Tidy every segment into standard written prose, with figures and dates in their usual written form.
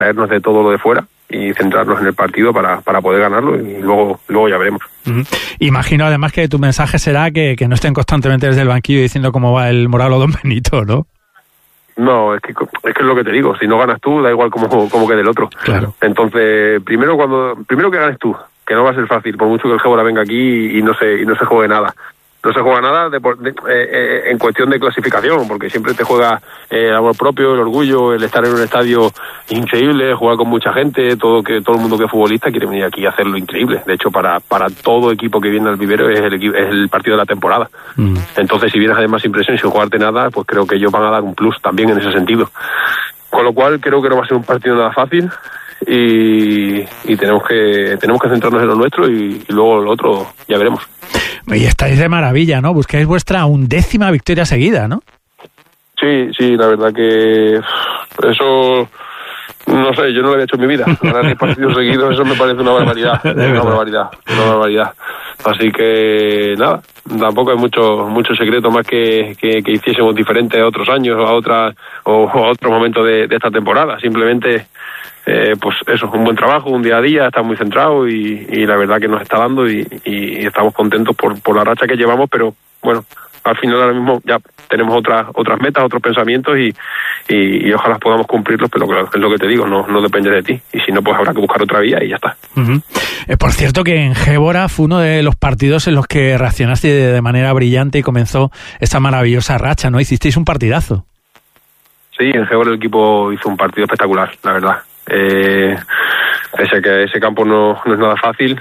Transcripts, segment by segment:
distraernos de todo lo de fuera y centrarnos en el partido para poder ganarlo, y luego ya veremos. Imagino además que tu mensaje será que no estén constantemente desde el banquillo diciendo cómo va el Moralo Don Benito, ¿no? No, es que es lo que te digo, si no ganas tú, da igual cómo quede el otro. Claro. Entonces, primero que ganes tú, que no va a ser fácil, por mucho que el Gébora venga aquí y no se juegue nada. No se juega nada en cuestión de clasificación, porque siempre te juega el amor propio, el orgullo, el estar en un estadio increíble, jugar con mucha gente, todo el mundo que es futbolista quiere venir aquí a hacerlo increíble. De hecho, para todo equipo que viene al vivero es el partido de la temporada. Entonces, si vienes además sin presión, sin jugarte nada, pues creo que ellos van a dar un plus también en ese sentido. Con lo cual, creo que no va a ser un partido nada fácil. Y tenemos que centrarnos en lo nuestro y luego lo otro ya veremos. Y estáis de maravilla, ¿no? Buscáis vuestra 11ª victoria seguida, ¿no? Sí, la verdad que eso, no sé, yo no lo había hecho en mi vida. Ganar 10 partidos seguidos, eso me parece una barbaridad. Una barbaridad. Así que nada, tampoco hay mucho secreto más que hiciésemos diferente a otros años o a otros momentos de esta temporada. Simplemente pues eso, un buen trabajo, un día a día, está muy centrado y la verdad que nos está dando y estamos contentos por la racha que llevamos, pero bueno, al final ahora mismo ya tenemos otras metas, otros pensamientos y ojalá podamos cumplirlos, pero claro, es lo que te digo, no depende de ti, y si no, pues habrá que buscar otra vía y ya está. Por cierto, que en Gébora fue uno de los partidos en los que reaccionaste de manera brillante y comenzó esta maravillosa racha, ¿no? Hicisteis un partidazo. Sí, en Gébora el equipo hizo un partido espectacular, la verdad. Pese a que ese campo no es nada fácil,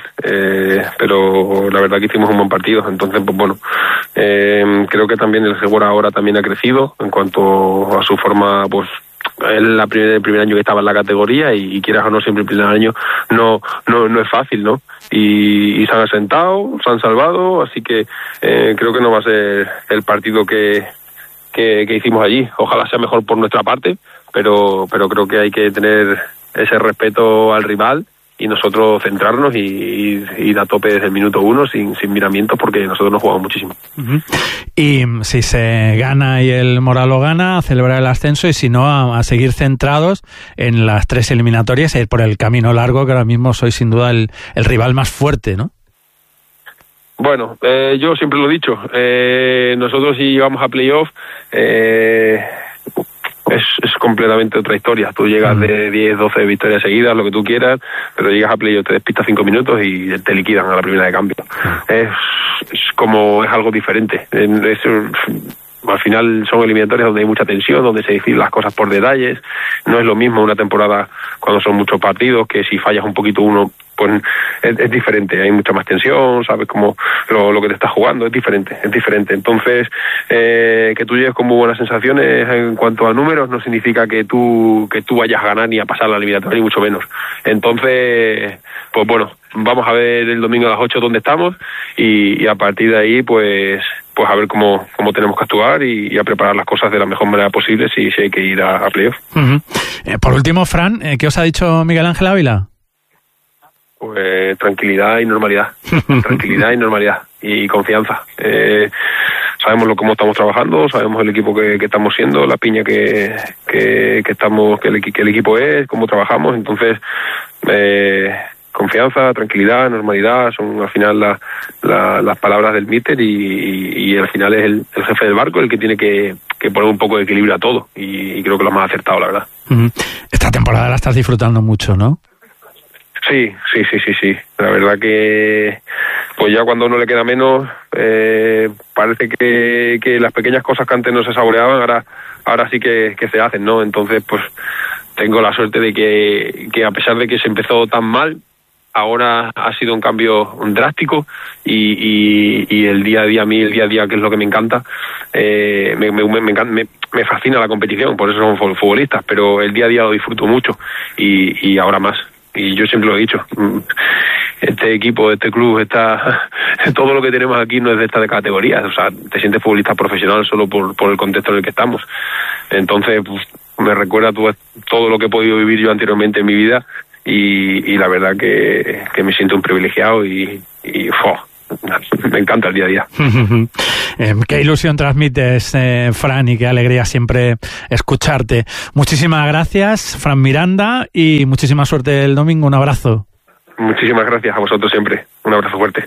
pero la verdad que hicimos un buen partido. Entonces, pues bueno, creo que también el Gébora ahora también ha crecido en cuanto a su forma, pues es el primer año que estaba en la categoría y quieras o no, siempre el primer año no es fácil, ¿no? Y se han asentado, se han salvado, así que creo que no va a ser el partido que hicimos allí. Ojalá sea mejor por nuestra parte, pero creo que hay que tener ese respeto al rival y nosotros centrarnos y ir a tope desde el minuto 1 sin miramientos, porque nosotros nos jugamos muchísimo. Y si se gana y el Moralo gana, a celebrar el ascenso, y si no, a seguir centrados en las 3 eliminatorias e ir por el camino largo, que ahora mismo sois sin duda el rival más fuerte, ¿no? Bueno, yo siempre lo he dicho, nosotros si llegamos a playoff es completamente otra historia. Tú llegas de 10, 12 victorias seguidas, lo que tú quieras, pero llegas a playoff, te despistas 5 minutos y te liquidan a la primera de cambio. Es algo diferente. Al final son eliminatorias donde hay mucha tensión, donde se deciden las cosas por detalles. No es lo mismo una temporada cuando son muchos partidos, que si fallas un poquito uno, pues es diferente, hay mucha más tensión, sabes cómo lo que te estás jugando, es diferente. Entonces, que tú llegues con muy buenas sensaciones en cuanto a números no significa que tú vayas a ganar ni a pasar la eliminatoria, ni mucho menos. Entonces, pues bueno, vamos a ver el domingo a las 8 dónde estamos y a partir de ahí, pues a ver cómo tenemos que actuar y a preparar las cosas de la mejor manera posible si hay que ir a playoff. Por último, Fran, ¿qué os ha dicho Miguel Ángel Ávila? Pues tranquilidad y normalidad. Tranquilidad y normalidad y confianza. Sabemos cómo estamos trabajando, sabemos el equipo que estamos siendo, la piña que el equipo es, cómo trabajamos. Entonces, confianza, tranquilidad, normalidad son al final las palabras del míster y al final es el jefe del barco el que tiene que poner un poco de equilibrio a todo, y creo que lo hemos acertado, la verdad. Esta temporada la estás disfrutando mucho, ¿no? Sí. La verdad que pues ya cuando a uno le queda menos, parece que las pequeñas cosas que antes no se saboreaban, ahora sí que se hacen, ¿no? Entonces, pues tengo la suerte de que a pesar de que se empezó tan mal, ahora ha sido un cambio drástico y el día a día, que es lo que me encanta, me fascina la competición, por eso somos futbolistas, pero el día a día lo disfruto mucho y ahora más. Y yo siempre lo he dicho, este equipo, este club, todo lo que tenemos aquí no es de esta categoría. O sea, te sientes futbolista profesional solo por el contexto en el que estamos. Entonces, pues, me recuerda todo lo que he podido vivir yo anteriormente en mi vida y la verdad que me siento un privilegiado y me encanta el día a día. Qué ilusión transmites, Fran, y qué alegría siempre escucharte. Muchísimas gracias, Fran Miranda, y muchísima suerte el domingo. Un abrazo. Muchísimas gracias a vosotros siempre. Un abrazo fuerte.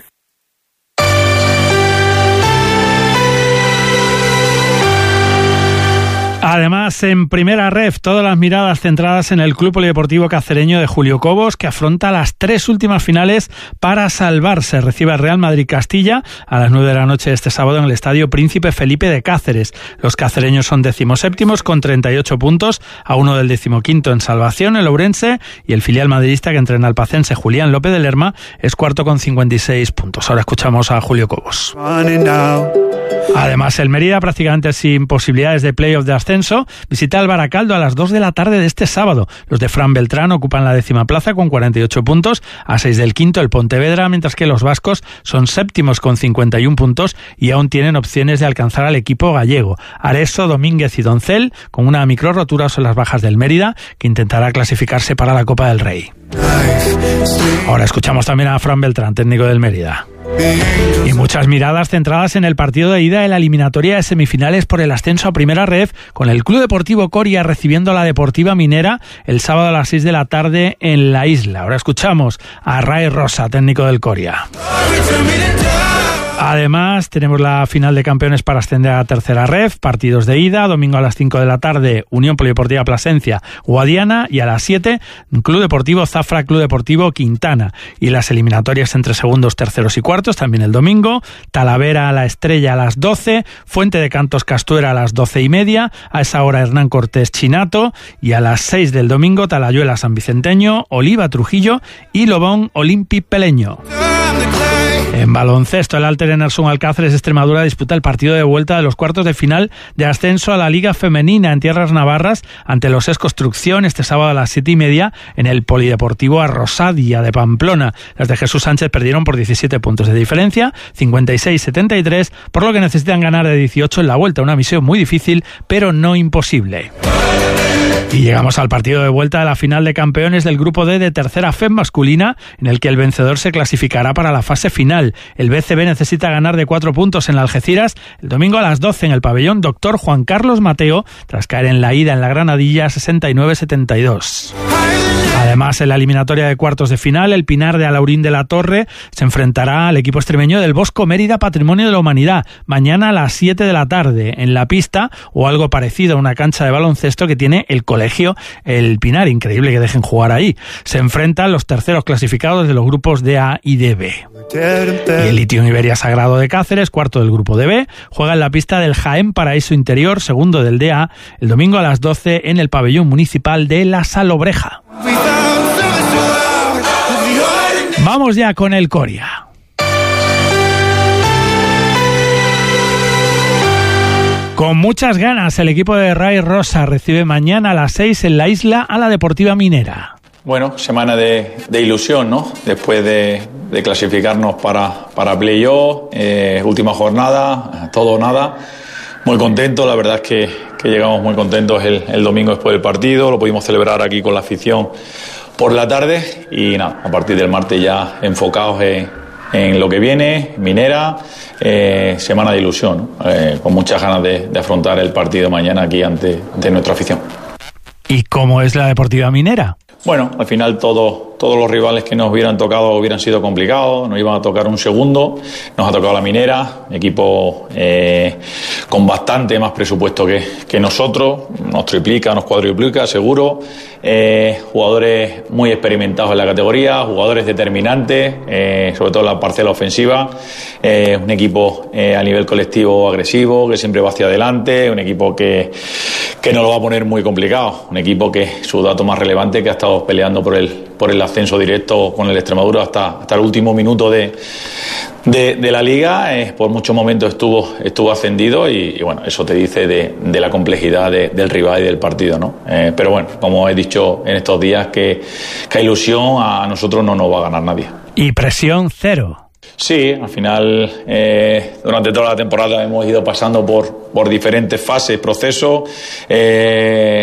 Además, en Primera Ref, todas las miradas centradas en el Club Polideportivo Cacereño de Julio Cobos, que afronta las 3 últimas finales para salvarse. Recibe al Real Madrid Castilla a las 9 de la noche de este sábado en el Estadio Príncipe Felipe de Cáceres. Los cacereños son 17º con 38 puntos, a 1 del 15º en salvación, el Ourense, y el filial madridista que entrena al pacense Julián López de Lerma es cuarto con 56 puntos. Ahora escuchamos a Julio Cobos. Además, el Mérida, prácticamente sin posibilidades de playoff de ascenso, visita el Baracaldo a las 2 de la tarde de este sábado. Los de Fran Beltrán ocupan la 10ª plaza con 48 puntos, a 6 del quinto el Pontevedra, mientras que los vascos son séptimos con 51 puntos y aún tienen opciones de alcanzar al equipo gallego. Areso, Domínguez y Doncel, con una micro rotura, son las bajas del Mérida, que intentará clasificarse para la Copa del Rey. Ahora escuchamos también a Fran Beltrán, técnico del Mérida. Y muchas miradas centradas en el partido de ida de la eliminatoria de semifinales por el ascenso a Primera Ref, con el Club Deportivo Coria recibiendo a la Deportiva Minera el sábado a las 6 de la tarde en la isla. Ahora escuchamos a Ray Rosa, técnico del Coria. Además, tenemos la final de campeones para ascender a Tercera Ref, partidos de ida, domingo a las 5 de la tarde, Unión Polideportiva Plasencia, Guadiana, y a las 7, Club Deportivo Zafra, Club Deportivo Quintana. Y las eliminatorias entre segundos, terceros y cuartos, también el domingo, Talavera a la Estrella a las 12, Fuente de Cantos Castuera a las 12:30, a esa hora Hernán Cortés Chinato, y a las 6 del domingo, Talayuela San Vicenteño, Oliva Trujillo y Lobón Olimpi Peleño. En baloncesto, el Alter Enersson Alcáceres Extremadura disputa el partido de vuelta de los cuartos de final de ascenso a la Liga Femenina en tierras navarras ante los ES Construcción este sábado a las 7:30 en el Polideportivo Arrosadia de Pamplona. Las de Jesús Sánchez perdieron por 17 puntos de diferencia, 56-73, por lo que necesitan ganar de 18 en la vuelta. Una misión muy difícil, pero no imposible. Y llegamos al partido de vuelta de la final de campeones del Grupo D de Tercera FEB masculina, en el que el vencedor se clasificará para la fase final. El BCB necesita ganar de 4 puntos en Algeciras el domingo a las 12 en el pabellón Dr. Juan Carlos Mateo, tras caer en la ida en la Granadilla 69-72. Además, en la eliminatoria de cuartos de final, el Pinar de Alaurín de la Torre se enfrentará al equipo extremeño del Bosco Mérida Patrimonio de la Humanidad, mañana a las 7 de la tarde, en la pista o algo parecido a una cancha de baloncesto que tiene el colegio El Pinar. Increíble que dejen jugar ahí. Se enfrentan los terceros clasificados de los grupos de A y de B. Y el Litium Iberia Sagrado de Cáceres, cuarto del grupo de B, juega en la pista del Jaén Paraíso Interior, segundo del DA, el domingo a las 12 en el pabellón municipal de La Salobreja. Vamos ya con el Coria. Con muchas ganas, el equipo de Ray Rosa recibe mañana a las 6 en la isla a la Deportiva Minera. Bueno, semana de ilusión, ¿no? Después de clasificarnos para playoff, última jornada, todo o nada. Muy contento, la verdad es que llegamos muy contentos el domingo después del partido, lo pudimos celebrar aquí con la afición por la tarde y nada, a partir del martes ya enfocados en lo que viene, Minera, semana de ilusión, ¿no? Con muchas ganas de afrontar el partido mañana aquí ante nuestra afición. ¿Y cómo es la Deportiva Minera? Bueno, al final todos los rivales que nos hubieran tocado hubieran sido complicados, nos iban a tocar un segundo, nos ha tocado la Minera, equipo con bastante más presupuesto que nosotros, nos triplica, nos cuadruplica, seguro, jugadores muy experimentados en la categoría, jugadores determinantes, sobre todo en la parcela ofensiva, un equipo a nivel colectivo agresivo, que siempre va hacia adelante, un equipo que nos lo va a poner muy complicado, un equipo que su dato más relevante que ha estado peleando por el ascenso directo con el Extremadura hasta el último minuto de la liga, por muchos momentos estuvo ascendido y bueno, eso te dice de la complejidad del rival y del partido, ¿no? Pero bueno, como he dicho en estos días, que ilusión a nosotros no nos va a ganar nadie. Y presión cero. Sí, al final durante toda la temporada hemos ido pasando por diferentes fases, procesos.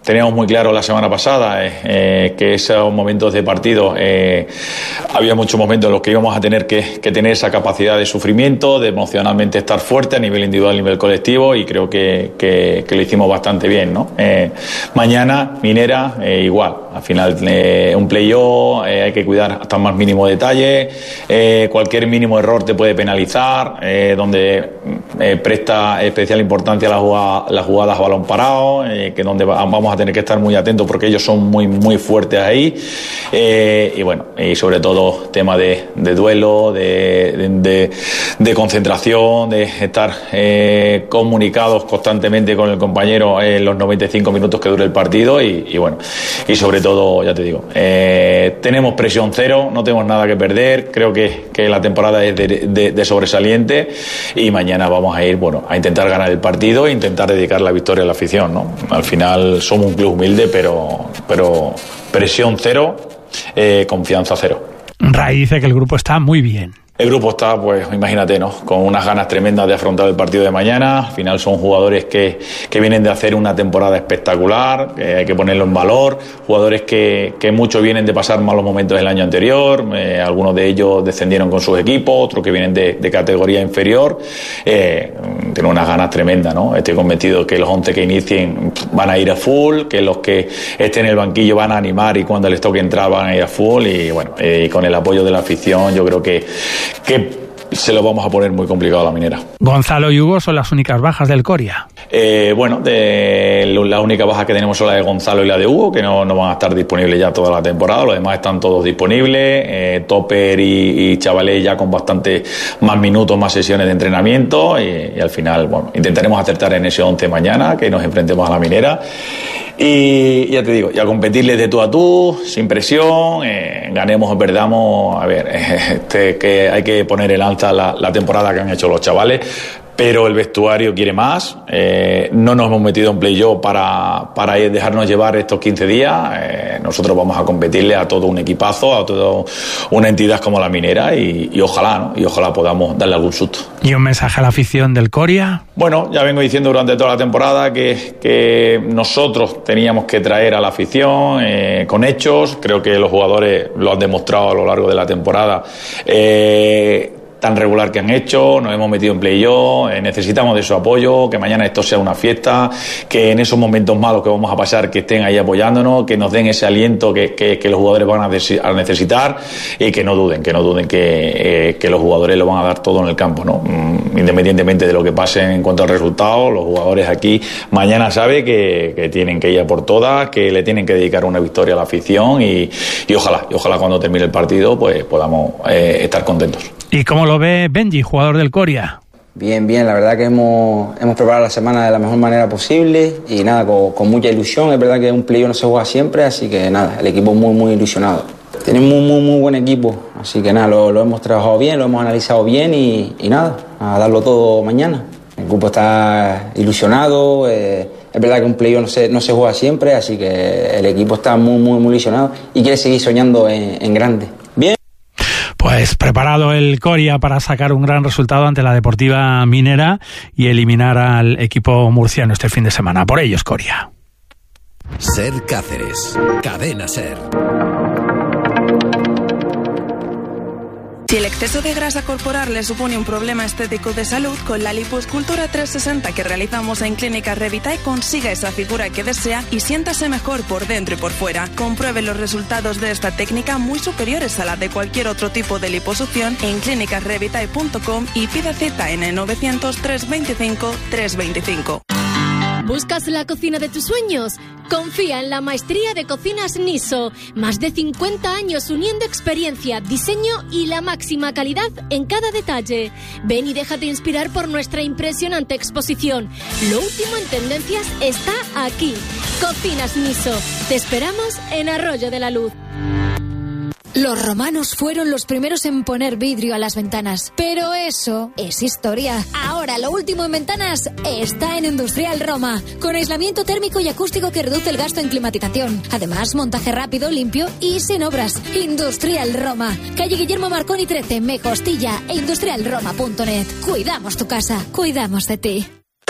teníamos muy claro la semana pasada que esos momentos de partido, había muchos momentos en los que íbamos a tener que tener esa capacidad de sufrimiento, de emocionalmente estar fuerte a nivel individual, a nivel colectivo, y creo que lo hicimos bastante bien, ¿no? Mañana, Minera, igual. Al final, un play-off, hay que cuidar hasta el más mínimo detalle. Cualquier mínimo error te puede penalizar, donde presta especial importancia las jugadas a balón parado, que donde vamos a tener que estar muy atentos porque ellos son muy, muy fuertes ahí. Y bueno, y sobre todo tema de duelo, de concentración, de estar comunicados constantemente con el compañero en los 95 minutos que dure el partido y bueno, y sobre todo, ya te digo, tenemos presión cero, no tenemos nada que perder, creo que la temporada es de sobresaliente y mañana vamos a ir, bueno, a intentar ganar el partido e intentar dedicar la victoria a la afición, ¿no? Al final somos un club humilde, pero presión cero, confianza cero. Ray dice que el grupo está muy bien. El grupo está, pues imagínate, ¿no? Con unas ganas tremendas de afrontar el partido de mañana. Al final son jugadores que vienen de hacer una temporada espectacular, que hay que ponerlo en valor. Jugadores que muchos vienen de pasar malos momentos del año anterior. Algunos de ellos descendieron con sus equipos, otros que vienen de categoría inferior. Tienen unas ganas tremendas, ¿no? Estoy convencido que los 11 que inicien van a ir a full, que los que estén en el banquillo van a animar y cuando les toque entrar van a ir a full. Y bueno, con el apoyo de la afición yo creo que se lo vamos a poner muy complicado a la Minera. Gonzalo y Hugo son las únicas bajas del Coria. Bueno, la única baja que tenemos son la de Gonzalo y la de Hugo, que no van a estar disponibles ya toda la temporada. Los demás están todos disponibles. Topper y Chavalé ya con bastante más minutos, más sesiones de entrenamiento. Y al final, bueno, intentaremos acertar en ese 11 mañana, que nos enfrentemos a la Minera. Y ya te digo, y a competirles de tú a tú, sin presión, ganemos o perdamos, a ver, que hay que poner en alza la temporada que han hecho los chavales, pero el vestuario quiere más. No nos hemos metido en playoff para dejarnos llevar estos 15 días. Nosotros vamos a competirle a todo un equipazo, a toda una entidad como la Minera y ojalá, ¿no? Y ojalá podamos darle algún susto. ¿Y un mensaje a la afición del Coria? Bueno, ya vengo diciendo durante toda la temporada que nosotros teníamos que traer a la afición con hechos. Creo que los jugadores lo han demostrado a lo largo de la temporada. Tan regular que han hecho, nos hemos metido en playoff, necesitamos de su apoyo, que mañana esto sea una fiesta, que en esos momentos malos que vamos a pasar, que estén ahí apoyándonos, que nos den ese aliento que los jugadores van a necesitar y que no duden que los jugadores lo van a dar todo en el campo, ¿no? Independientemente de lo que pase en cuanto al resultado, los jugadores aquí mañana saben que tienen que ir a por todas, que le tienen que dedicar una victoria a la afición y ojalá cuando termine el partido pues podamos estar contentos. ¿Y cómo lo ve Benji, jugador del Coria? Bien, la verdad que hemos preparado la semana de la mejor manera posible y nada, con mucha ilusión. Es verdad que un playoff no se juega siempre, así que nada, el equipo muy ilusionado. Tenemos muy buen equipo, así que nada, lo hemos trabajado bien, lo hemos analizado bien y nada, a darlo todo mañana. El grupo está ilusionado, es verdad que un playoff no se juega siempre, así que el equipo está muy ilusionado y quiere seguir soñando en grande. Bien. Pues preparado el Coria para sacar un gran resultado ante la Deportiva Minera y eliminar al equipo murciano este fin de semana. Por ellos, Coria. Ser Cáceres, Cadena Ser. Si el exceso de grasa corporal le supone un problema estético de salud, con la lipoescultura 360 que realizamos en Clínicas Revitae consiga esa figura que desea y siéntase mejor por dentro y por fuera. Compruebe los resultados de esta técnica muy superiores a la de cualquier otro tipo de liposucción en clinicasrevitae.com y pida cita en el 900 325 325. ¿Buscas la cocina de tus sueños? Confía en la maestría de cocinas Niso. Más de 50 años uniendo experiencia, diseño y la máxima calidad en cada detalle. Ven y déjate inspirar por nuestra impresionante exposición. Lo último en tendencias está aquí. Cocinas Niso. Te esperamos en Arroyo de la Luz. Los romanos fueron los primeros en poner vidrio a las ventanas, pero eso es historia. Ahora lo último en ventanas está en Industrial Roma, con aislamiento térmico y acústico que reduce el gasto en climatización. Además, montaje rápido, limpio y sin obras. Industrial Roma, calle Guillermo Marconi 13, Mejostilla e industrialroma.net. Cuidamos tu casa, cuidamos de ti.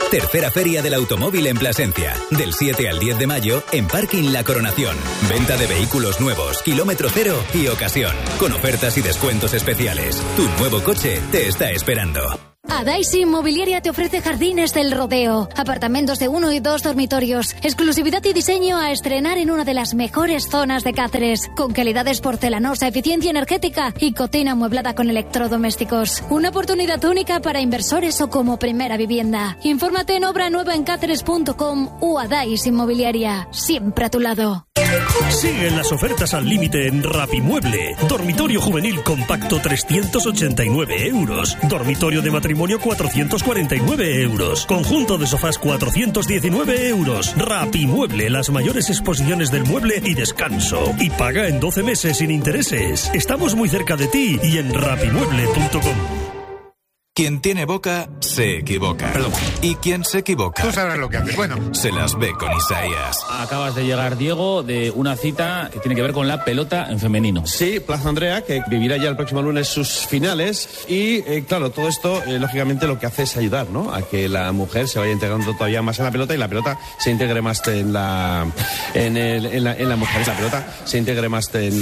Tercera Feria del Automóvil en Plasencia. Del 7 al 10 de mayo en Parking La Coronación. Venta de vehículos nuevos, kilómetro cero y ocasión. Con ofertas y descuentos especiales. Tu nuevo coche te está esperando. Adaisy Inmobiliaria te ofrece Jardines del Rodeo, apartamentos de 1 y 2 dormitorios, exclusividad y diseño a estrenar en una de las mejores zonas de Cáceres, con calidades porcelanosa, eficiencia energética y cocina amueblada con electrodomésticos. Una oportunidad única para inversores o como primera vivienda. Infórmate en obranuevaencaceres.com o Adaisy Inmobiliaria, siempre a tu lado. Siguen las ofertas al límite en Rapimueble. Dormitorio juvenil compacto 389 euros. Dormitorio de matrimonio 449 euros. Conjunto de sofás 419 euros. Rapimueble, las mayores exposiciones del mueble y descanso. Y paga en 12 meses sin intereses. Estamos muy cerca de ti y en rapimueble.com. Quien tiene boca, se equivoca. Perdón. Y quien se equivoca... Tú sabrás lo que haces. Bueno. Se las ve con Isaías. Acabas de llegar, Diego, de una cita que tiene que ver con la pelota en femenino. Sí, Plaza Andrea, que vivirá ya el próximo lunes sus finales. Y, claro, todo esto, lógicamente, lo que hace es ayudar, ¿no?, a que la mujer se vaya integrando todavía más en la pelota y la pelota se integre más en la mujer. La pelota se integre más en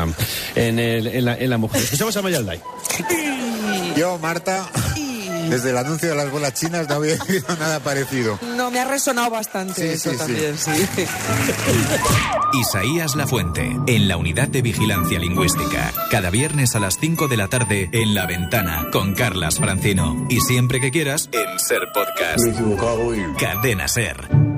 la mujer. Escuchamos a Mayalday. Yo, Marta, desde el anuncio de las bolas chinas no había oído nada parecido. No, me ha resonado bastante eso también, sí. Isaías Lafuente, en la Unidad de Vigilancia Lingüística. Cada viernes a las 5 de la tarde en La Ventana, con Carlas Francino. Y siempre que quieras, en Ser Podcast. Me he equivocado y... Cadena Ser.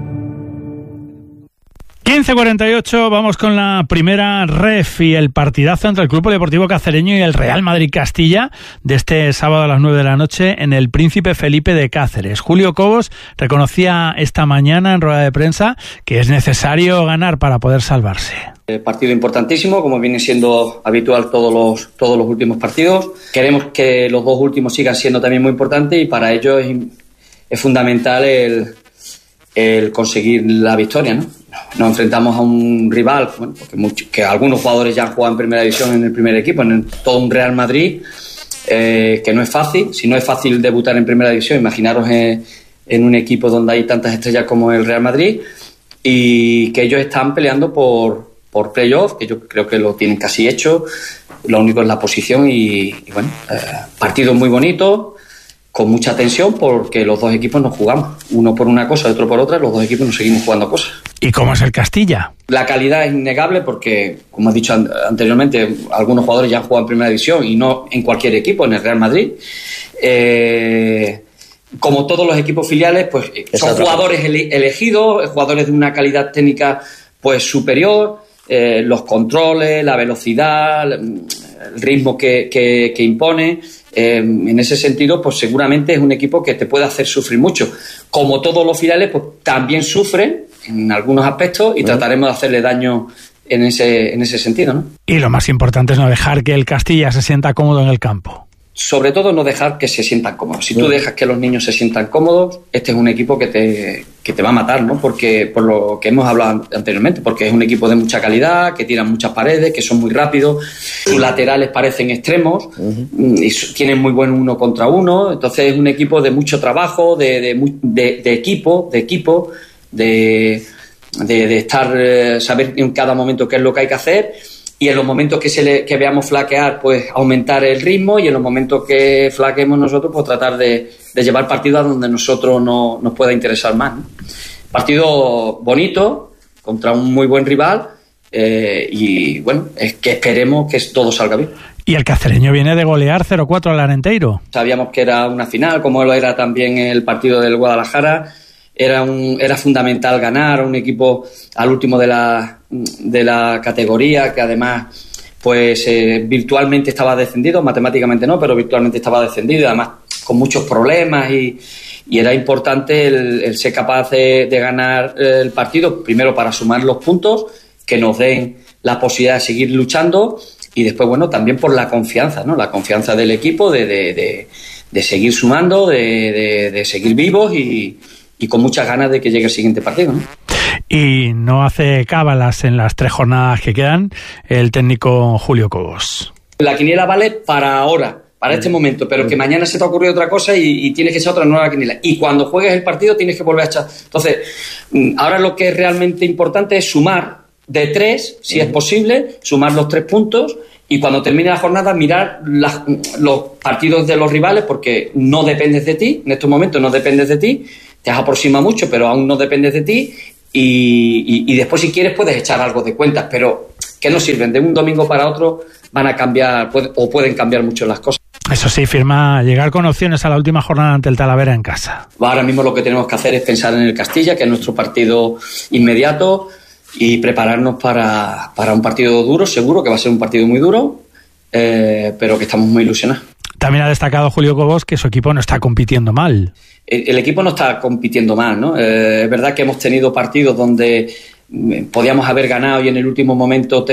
15:48, vamos con la primera ref y el partidazo entre el Club Deportivo Cacereño y el Real Madrid Castilla de este sábado a las 9 de la noche en el Príncipe Felipe de Cáceres. Julio Cobos reconocía esta mañana en rueda de prensa que es necesario ganar para poder salvarse. Partido importantísimo, como viene siendo habitual todos los últimos partidos. Queremos que los dos últimos sigan siendo también muy importantes y para ello es fundamental el conseguir la victoria, ¿no? Nos enfrentamos a un rival, bueno, que algunos jugadores ya han jugado en primera división en el primer equipo, en todo un Real Madrid, que no es fácil. Si no es fácil debutar en primera división, imaginaros en un equipo donde hay tantas estrellas como el Real Madrid, y que ellos están peleando por playoff, que yo creo que lo tienen casi hecho. Lo único es la posición y bueno, partido muy bonito, con mucha tensión, porque los dos equipos nos jugamos, uno por una cosa y otro por otra. Los dos equipos nos seguimos jugando cosas. ¿Y cómo es el Castilla? La calidad es innegable porque, como he dicho anteriormente, algunos jugadores ya han jugado en primera división y no en cualquier equipo, en el Real Madrid. Como todos los equipos filiales, pues son jugadores elegidos, jugadores de una calidad técnica pues superior, los controles, la velocidad, el ritmo que impone. En ese sentido, pues seguramente es un equipo que te puede hacer sufrir mucho. Como todos los filiales, pues también sufren en algunos aspectos y trataremos de hacerle daño en ese sentido, ¿no? Y lo más importante es no dejar que el Castilla se sienta cómodo en el campo. Sobre todo no dejar que se sientan cómodos. Si tú dejas que los niños se sientan cómodos, este es un equipo que te va a matar, ¿no? Porque por lo que hemos hablado anteriormente, porque es un equipo de mucha calidad, que tiran muchas paredes, que son muy rápidos, sus laterales parecen extremos, y tienen muy buen uno contra uno. Entonces es un equipo de mucho trabajo, de equipo, de estar, saber en cada momento qué es lo que hay que hacer. Y en los momentos que veamos flaquear, pues aumentar el ritmo, y en los momentos que flaqueemos nosotros, pues tratar de llevar partido a donde nosotros nos pueda interesar más, ¿no? Partido bonito, contra un muy buen rival, y bueno, es que esperemos que todo salga bien. Y el cacereño viene de golear 0-4 al Arenteiro. Sabíamos que era una final, como lo era también el partido del Guadalajara. Era fundamental ganar a un equipo al último de la categoría, que además pues virtualmente estaba descendido, matemáticamente no, pero virtualmente estaba descendido, y además con muchos problemas, y era importante el ser capaz de ganar el partido, primero para sumar los puntos que nos den la posibilidad de seguir luchando, y después, bueno, también por la confianza, ¿no? La confianza del equipo de seguir sumando, de seguir vivos y con muchas ganas de que llegue el siguiente partido, ¿no? Y no hace cábalas en las 3 jornadas que quedan el técnico Julio Cobos. La quiniela vale para ahora, para este momento, pero que mañana se te ha ocurrido otra cosa y tienes que echar otra nueva quiniela. Y cuando juegues el partido tienes que volver a echar. Entonces, ahora lo que es realmente importante es sumar de 3, si es posible, sumar los 3 puntos y cuando termine la jornada mirar los partidos de los rivales, porque no dependes de ti, en estos momentos no dependes de ti, te has aproximado mucho, pero aún no dependes de ti y después si quieres puedes echar algo de cuentas, pero que no sirven, de un domingo para otro van a cambiar o pueden cambiar mucho las cosas. Eso sí, firma llegar con opciones a la última jornada ante el Talavera en casa. Ahora mismo lo que tenemos que hacer es pensar en el Castilla, que es nuestro partido inmediato, y prepararnos para un partido duro, seguro que va a ser un partido muy duro, pero que estamos muy ilusionados. También ha destacado Julio Cobos que su equipo no está compitiendo mal. El equipo no está compitiendo mal, ¿no? Es verdad que hemos tenido partidos donde podíamos haber ganado y en el último momento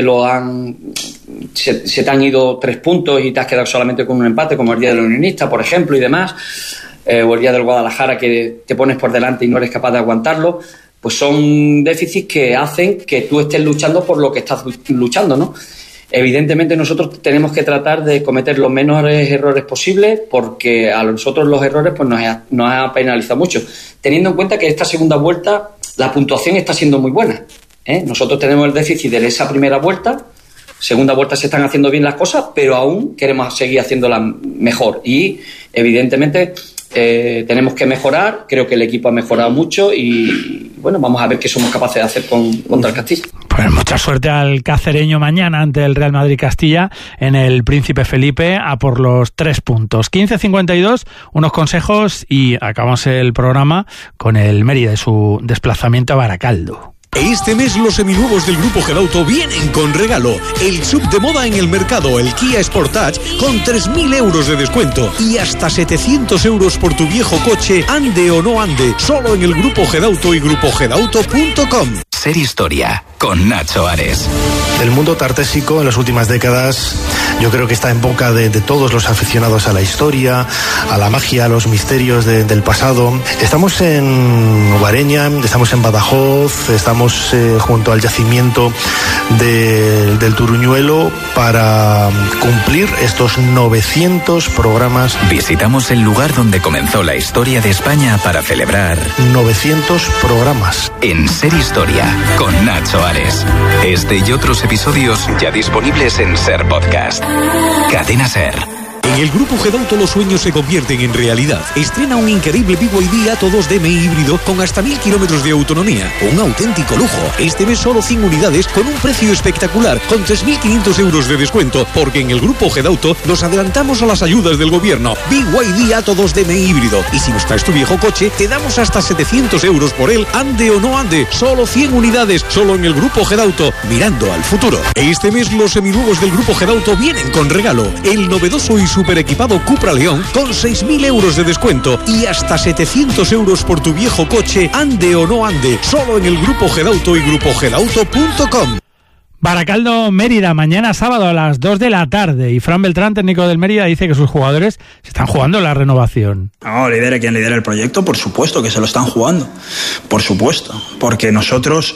se te han ido 3 puntos y te has quedado solamente con un empate, como el día del Unionista, por ejemplo, y demás, o el día del Guadalajara, que te pones por delante y no eres capaz de aguantarlo. Pues son déficits que hacen que tú estés luchando por lo que estás luchando, ¿no? Evidentemente nosotros tenemos que tratar de cometer los menores errores posibles, porque a nosotros los errores pues nos ha penalizado mucho, teniendo en cuenta que esta segunda vuelta la puntuación está siendo muy buena, ¿eh? Nosotros tenemos el déficit de esa primera vuelta, segunda vuelta se están haciendo bien las cosas, pero aún queremos seguir haciéndolas mejor y evidentemente tenemos que mejorar. Creo que el equipo ha mejorado mucho y bueno, vamos a ver qué somos capaces de hacer contra el Castilla. Pues mucha suerte al cacereño mañana ante el Real Madrid Castilla en el Príncipe Felipe a por los 3 puntos. 15:52, unos consejos y acabamos el programa con el Mérida y su desplazamiento a Baracaldo. Este mes los seminuevos del Grupo Gedauto vienen con regalo. El sub de moda en el mercado, el Kia Sportage, con 3.000 euros de descuento y hasta 700 euros por tu viejo coche, ande o no ande, solo en el Grupo Gedauto y grupogedauto.com. Ser Historia, con Nacho Ares. El mundo tartésico en las últimas décadas yo creo que está en boca de todos los aficionados a la historia, a la magia, a los misterios del pasado. Estamos en Guareña, estamos en Badajoz, estamos junto al yacimiento del Turuñuelo para cumplir estos 900 programas. Visitamos el lugar donde comenzó la historia de España para celebrar 900 programas. En Ser Historia, con Nacho Ares. Este y otros episodios ya disponibles en Ser Podcast. Cadena Ser. En el Grupo Gedauto los sueños se convierten en realidad. Estrena un increíble BYD Atto 2DM híbrido con hasta 1000 kilómetros de autonomía. Un auténtico lujo. Este mes solo 100 unidades con un precio espectacular, con 3.500 euros de descuento, porque en el Grupo Gedauto nos adelantamos a las ayudas del gobierno. BYD Atto 2DM híbrido. Y si nos traes tu viejo coche, te damos hasta 700 euros por él, ande o no ande. Solo 100 unidades, solo en el Grupo Gedauto, mirando al futuro. Este mes los seminuevos del Grupo Gedauto vienen con regalo. El novedoso y super equipado Cupra León con 6.000 euros de descuento y hasta 700 euros por tu viejo coche, ande o no ande, solo en el Grupo Gedauto y grupogedauto.com. Baracaldo, Mérida, mañana sábado a las 2 de la tarde. Y Fran Beltrán, técnico del Mérida, dice que sus jugadores se están jugando la renovación. No, lidere quien lidera el proyecto, por supuesto que se lo están jugando. Por supuesto. Porque nosotros,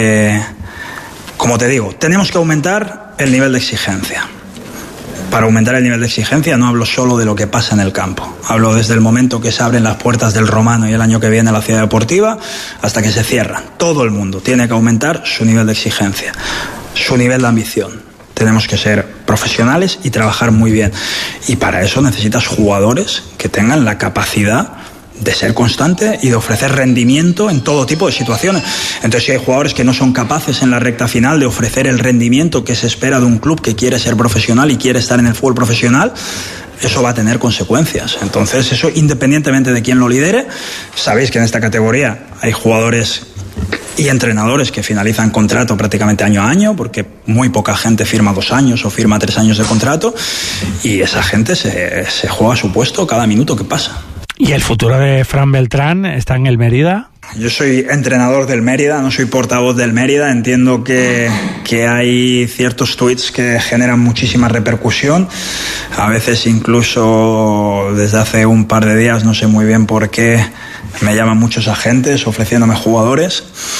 como te digo, tenemos que aumentar el nivel de exigencia. Para aumentar el nivel de exigencia no hablo solo de lo que pasa en el campo. Hablo desde el momento que se abren las puertas del Romano y el año que viene la Ciudad Deportiva hasta que se cierran. Todo el mundo tiene que aumentar su nivel de exigencia, su nivel de ambición. Tenemos que ser profesionales y trabajar muy bien. Y para eso necesitas jugadores que tengan la capacidad de ser constante y de ofrecer rendimiento en todo tipo de situaciones. Entonces, si hay jugadores que no son capaces en la recta final de ofrecer el rendimiento que se espera de un club que quiere ser profesional y quiere estar en el fútbol profesional, eso va a tener consecuencias. Entonces, eso independientemente de quién lo lidere, sabéis que en esta categoría hay jugadores y entrenadores que finalizan contrato prácticamente año a año, porque muy poca gente firma 2 años o firma 3 años de contrato, y esa gente se juega su puesto cada minuto que pasa. ¿Y el futuro de Fran Beltrán está en el Mérida? Yo soy entrenador del Mérida, no soy portavoz del Mérida. Entiendo que hay ciertos tuits que generan muchísima repercusión. A veces incluso desde hace un par de días, no sé muy bien por qué, me llaman muchos agentes ofreciéndome jugadores.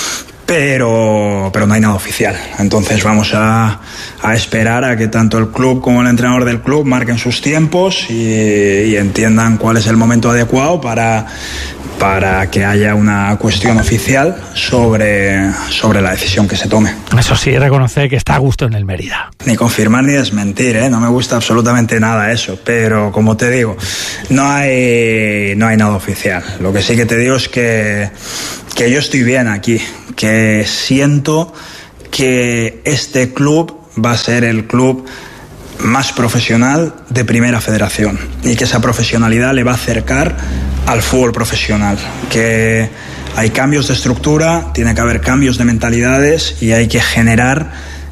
pero no hay nada oficial. Entonces vamos a esperar a que tanto el club como el entrenador del club marquen sus tiempos y entiendan cuál es el momento adecuado para que haya una cuestión oficial sobre la decisión que se tome. Eso sí, reconocer que está a gusto en el Mérida. Ni confirmar ni desmentir, no me gusta absolutamente nada eso, pero como te digo, no hay nada oficial. Lo que sí que te digo es que yo estoy bien aquí, que siento que este club va a ser el club más profesional de Primera Federación y que esa profesionalidad le va a acercar al fútbol profesional, que hay cambios de estructura, tiene que haber cambios de mentalidades y hay que generar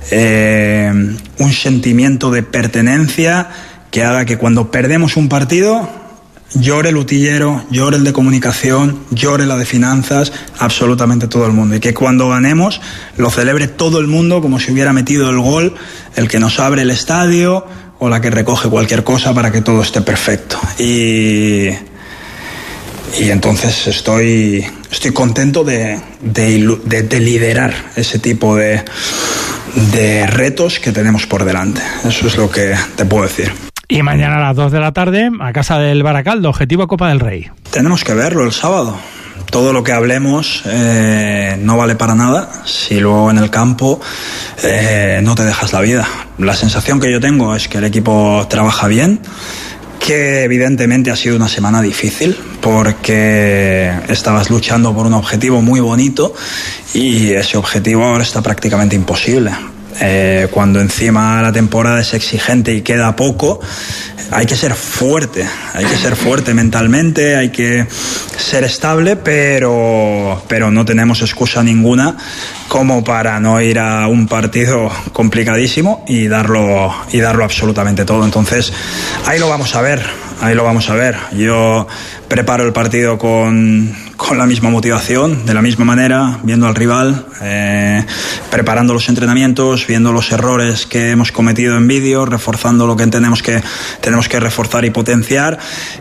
un sentimiento de pertenencia que haga que cuando perdemos un partido llore el utillero, llore el de comunicación, llore la de finanzas, absolutamente todo el mundo, y que cuando ganemos lo celebre todo el mundo como si hubiera metido el gol el que nos abre el estadio o la que recoge cualquier cosa para que todo esté perfecto. Y entonces estoy contento de liderar ese tipo de retos que tenemos por delante. Eso es lo que te puedo decir. Y mañana a las 2 de la tarde, a casa del Baracaldo, objetivo Copa del Rey. Tenemos que verlo el sábado. Todo lo que hablemos no vale para nada si luego en el campo no te dejas la vida. La sensación que yo tengo es que el equipo trabaja bien, que evidentemente ha sido una semana difícil porque estabas luchando por un objetivo muy bonito y ese objetivo ahora está prácticamente imposible. Cuando encima la temporada es exigente y queda poco, hay que ser fuerte mentalmente, hay que ser estable, pero no tenemos excusa ninguna como para no ir a un partido complicadísimo y darlo absolutamente todo. Entonces ahí lo vamos a ver. Yo preparo el partido con la misma motivación, de la misma manera, viendo al rival, preparando los entrenamientos, viendo los errores que hemos cometido en vídeo, reforzando lo que tenemos que reforzar y potenciar,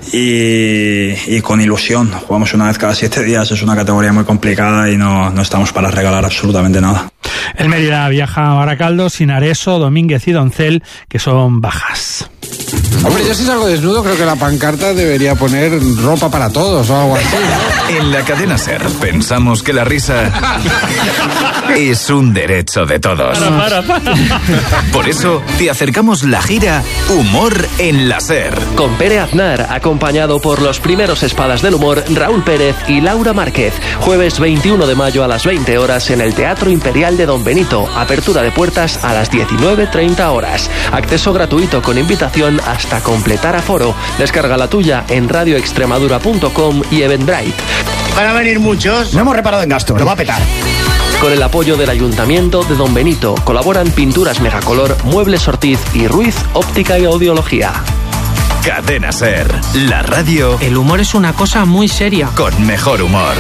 y con ilusión. Jugamos una vez cada 7 días, es una categoría muy complicada y no estamos para regalar absolutamente nada. El Mérida viaja a Baracaldo sin Areso, Domínguez y Doncel, que son bajas. Hombre, yo si salgo desnudo creo que la pancarta debería poner ropa para todos o algo así, ¿no? En la cadena SER pensamos que la risa es un derecho de todos. Para. Por eso te acercamos la gira Humor en la SER. Con Pere Aznar, acompañado por los primeros espadas del humor, Raúl Pérez y Laura Márquez. Jueves 21 de mayo a las 20 horas en el Teatro Imperial de Don Benito. Apertura de puertas a las 19:30 horas. Acceso gratuito con invitación hasta completar aforo. Descarga la tuya en radioextremadura.com y Eventbrite. Van a venir muchos. No hemos reparado en gastos. Lo va a petar. Con el apoyo del Ayuntamiento de Don Benito colaboran Pinturas Megacolor, Muebles Ortiz y Ruiz Óptica y Audiología. Cadena SER, la radio. El humor es una cosa muy seria. Con mejor humor.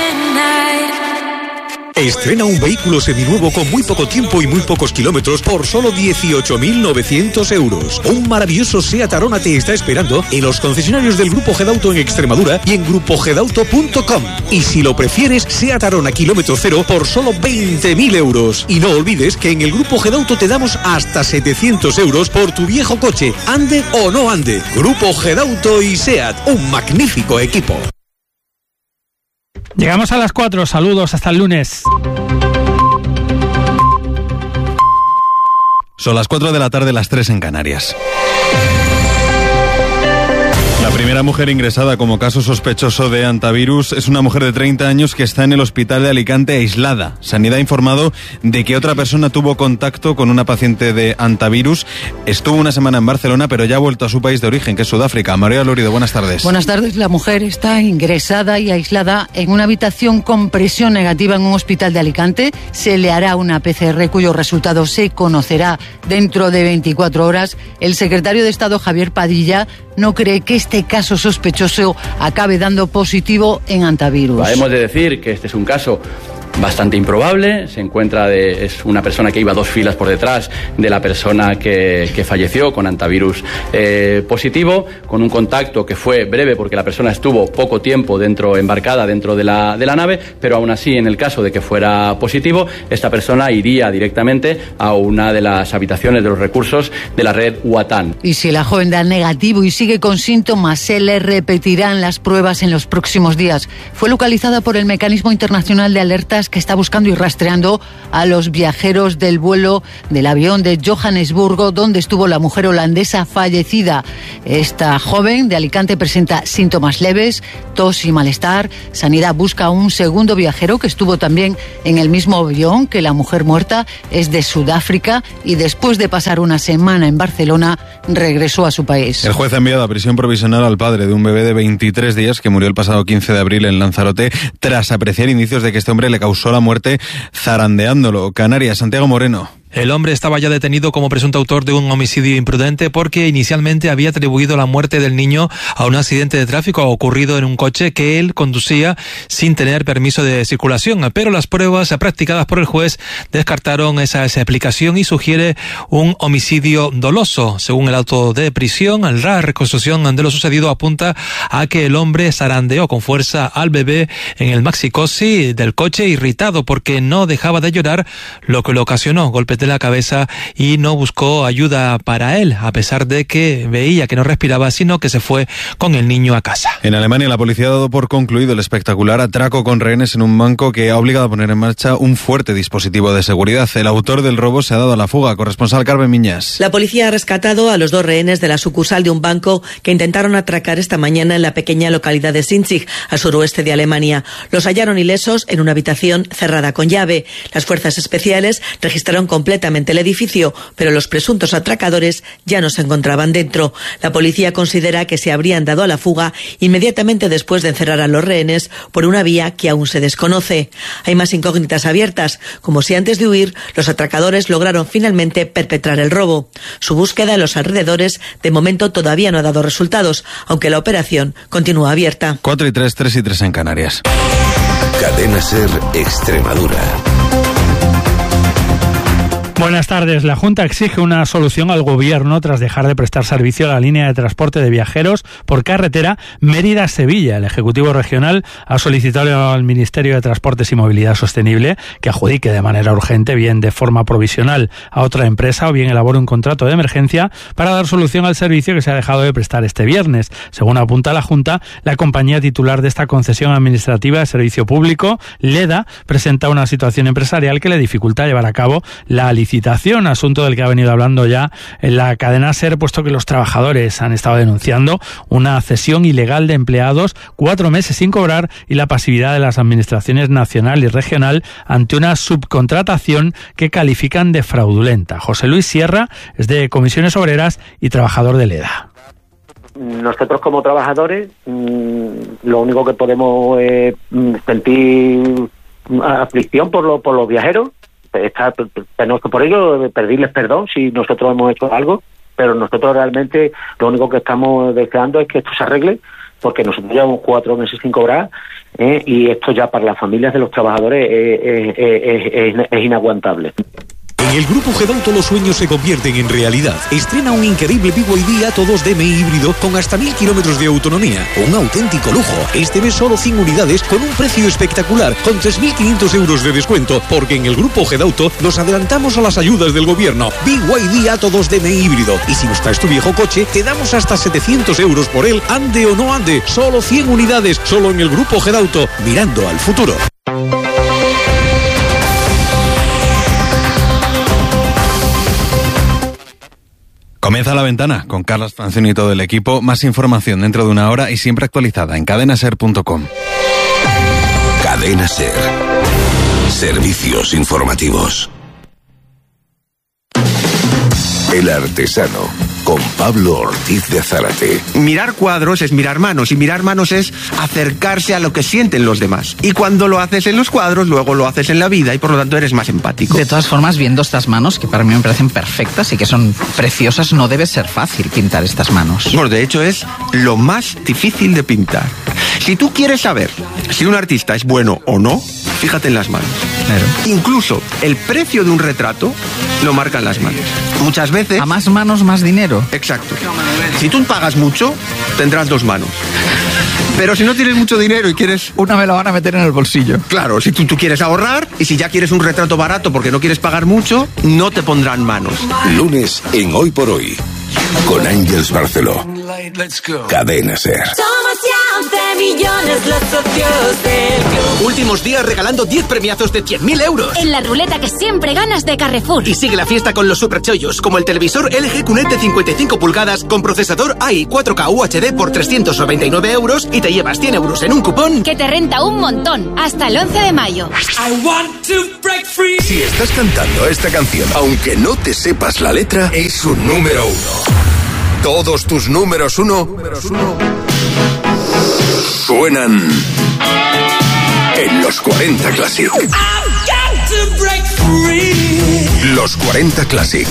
Estrena un vehículo seminuevo con muy poco tiempo y muy pocos kilómetros por solo 18.900 euros. Un maravilloso Seat Arona te está esperando en los concesionarios del Grupo Gedauto en Extremadura y en grupogedauto.com. Y si lo prefieres, Seat Arona kilómetro cero por solo 20.000 euros. Y no olvides que en el Grupo Gedauto te damos hasta 700 euros por tu viejo coche, ande o no ande. Grupo Gedauto y Seat, un magnífico equipo. Llegamos a las 4, saludos, hasta el lunes. Son las 4 de la tarde, las 3 en Canarias. La primera mujer ingresada como caso sospechoso de hantavirus es una mujer de 30 años que está en el hospital de Alicante aislada. Sanidad ha informado de que otra persona tuvo contacto con una paciente de hantavirus. Estuvo una semana en Barcelona, pero ya ha vuelto a su país de origen, que es Sudáfrica. María Lorido, buenas tardes. Buenas tardes. La mujer está ingresada y aislada en una habitación con presión negativa en un hospital de Alicante. Se le hará una PCR cuyo resultado se conocerá dentro de 24 horas. El secretario de Estado, Javier Padilla, no cree que este caso sospechoso acabe dando positivo en hantavirus. Hemos de decir que este es un caso bastante improbable. Se encuentra, es una persona que iba 2 filas por detrás de la persona que falleció con antivirus positivo, con un contacto que fue breve porque la persona estuvo poco tiempo embarcada dentro de la nave, pero aún así, en el caso de que fuera positivo, esta persona iría directamente a una de las habitaciones de los recursos de la red Uatán. Y si la joven da negativo y sigue con síntomas, se le repetirán las pruebas en los próximos días. Fue localizada por el Mecanismo Internacional de Alertas, que está buscando y rastreando a los viajeros del vuelo del avión de Johannesburgo, donde estuvo la mujer holandesa fallecida. Esta joven de Alicante presenta síntomas leves, tos y malestar. Sanidad busca a un segundo viajero que estuvo también en el mismo avión que la mujer muerta. Es de Sudáfrica y después de pasar una semana en Barcelona regresó a su país. El juez ha enviado a prisión provisional al padre de un bebé de 23 días que murió el pasado 15 de abril en Lanzarote tras apreciar indicios de que este hombre le causó la muerte zarandeándolo. Canarias, Santiago Moreno. El hombre estaba ya detenido como presunto autor de un homicidio imprudente porque inicialmente había atribuido la muerte del niño a un accidente de tráfico ocurrido en un coche que él conducía sin tener permiso de circulación. Pero las pruebas practicadas por el juez descartaron esa explicación y sugiere un homicidio doloso. Según el auto de prisión, la reconstrucción de lo sucedido apunta a que el hombre zarandeó con fuerza al bebé en el maxicosi del coche, irritado porque no dejaba de llorar, lo que le ocasionó golpes de la cabeza, y no buscó ayuda para él, a pesar de que veía que no respiraba, sino que se fue con el niño a casa. En Alemania, la policía ha dado por concluido el espectacular atraco con rehenes en un banco que ha obligado a poner en marcha un fuerte dispositivo de seguridad. El autor del robo se ha dado a la fuga. Corresponsal Carmen Miñas. La policía ha rescatado a los 2 rehenes de la sucursal de un banco que intentaron atracar esta mañana en la pequeña localidad de Sinzig, al suroeste de Alemania. Los hallaron ilesos en una habitación cerrada con llave. Las fuerzas especiales registraron completamente el edificio, pero los presuntos atracadores ya no se encontraban dentro. La policía considera que se habrían dado a la fuga inmediatamente después de encerrar a los rehenes por una vía que aún se desconoce. Hay más incógnitas abiertas, como si antes de huir los atracadores lograron finalmente perpetrar el robo. Su búsqueda en los alrededores de momento todavía no ha dado resultados, aunque la operación continúa abierta. 4:03, 3:03 en Canarias. Cadena SER Extremadura. Buenas tardes. La Junta exige una solución al Gobierno tras dejar de prestar servicio a la línea de transporte de viajeros por carretera Mérida-Sevilla. El Ejecutivo Regional ha solicitado al Ministerio de Transportes y Movilidad Sostenible que adjudique de manera urgente, bien de forma provisional, a otra empresa o bien elabore un contrato de emergencia para dar solución al servicio que se ha dejado de prestar este viernes. Según apunta la Junta, la compañía titular de esta concesión administrativa de servicio público, Leda, presenta una situación empresarial que le dificulta llevar a cabo la licitación, asunto del que ha venido hablando ya en la cadena SER, puesto que los trabajadores han estado denunciando una cesión ilegal de empleados, 4 meses sin cobrar, y la pasividad de las administraciones nacional y regional ante una subcontratación que califican de fraudulenta. José Luis Sierra es de Comisiones Obreras y trabajador de Leda. Nosotros como trabajadores lo único que podemos es sentir aflicción por los viajeros. Tenemos que por ello pedirles perdón si nosotros hemos hecho algo, pero nosotros realmente lo único que estamos deseando es que esto se arregle, porque nosotros llevamos 4 meses sin cobrar, y esto ya para las familias de los trabajadores es inaguantable. En el Grupo Gedauto los sueños se convierten en realidad. Estrena un increíble BYD Atto 2 DMI híbrido con hasta 1000 kilómetros de autonomía. Un auténtico lujo. Este mes solo 100 unidades con un precio espectacular, con 3.500 euros de descuento, porque en el Grupo Gedauto nos adelantamos a las ayudas del gobierno. BYD Atto 2 DMI híbrido. Y si nos traes tu viejo coche, te damos hasta 700 euros por él, ande o no ande. Solo 100 unidades, solo en el Grupo Gedauto, mirando al futuro. Comienza La Ventana con Carlas Francino y todo el equipo. Más información dentro de una hora y siempre actualizada en cadenaser.com. Cadena SER. Servicios informativos. El Artesano, con Pablo Ortiz de Zárate. Mirar cuadros es mirar manos, y mirar manos es acercarse a lo que sienten los demás. Y cuando lo haces en los cuadros, luego lo haces en la vida, y por lo tanto eres más empático. De todas formas, viendo estas manos, que para mí me parecen perfectas y que son preciosas, no debe ser fácil pintar estas manos. Bueno, de hecho es lo más difícil de pintar. Si tú quieres saber si un artista es bueno o no, fíjate en las manos. Incluso el precio de un retrato lo marcan las manos. Muchas veces... A más manos, más dinero. Exacto. Si tú pagas mucho, tendrás 2 manos. Pero si no tienes mucho dinero y quieres... Una me la van a meter en el bolsillo. Claro, si tú quieres ahorrar y si ya quieres un retrato barato porque no quieres pagar mucho, no te pondrán manos. Lunes en Hoy por Hoy, con Ángeles Barceló. Cadena SER. Somos ya 11 millones los socios del club. Últimos días regalando 10 premiazos de 100.000 euros. En la ruleta que siempre ganas de Carrefour. Y sigue la fiesta con los superchollos, como el televisor LG QNED de 55 pulgadas con procesador AI 4K UHD por 399 euros y te llevas 100 euros en un cupón que te renta un montón hasta el 11 de mayo. Si estás cantando esta canción, aunque no te sepas la letra, es un número 1. Todos tus números 1 suenan en los 40 Classic. Los 40 Classic.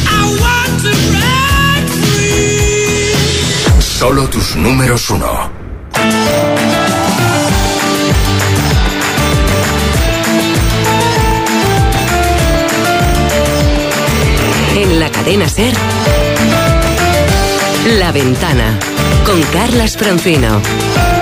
Solo tus números 1. En la cadena SER, La Ventana, con Carlas Francino.